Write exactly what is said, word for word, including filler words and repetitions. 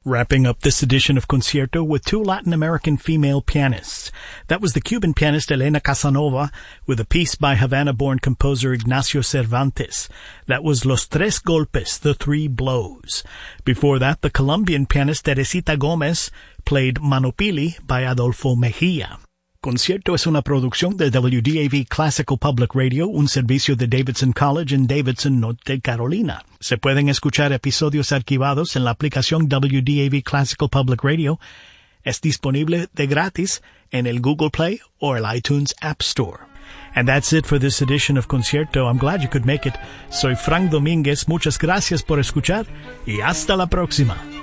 Wrapping up this edition of Concierto with two Latin American female pianists. That was the Cuban pianist Elena Casanova with a piece by Havana-born composer Ignacio Cervantes. That was Los Tres Golpes, The Three Blows. Before that, the Colombian pianist Teresita Gomez played Manopili by Adolfo Mejia. Concierto es una producción de W D A V Classical Public Radio, un servicio de Davidson College en Davidson, Norte Carolina. Se pueden escuchar episodios archivados en la aplicación W D A V Classical Public Radio. Es disponible de gratis en el Google Play or el iTunes App Store. And that's it for this edition of Concierto. I'm glad you could make it. Soy Frank Domínguez. Muchas gracias por escuchar y hasta la próxima.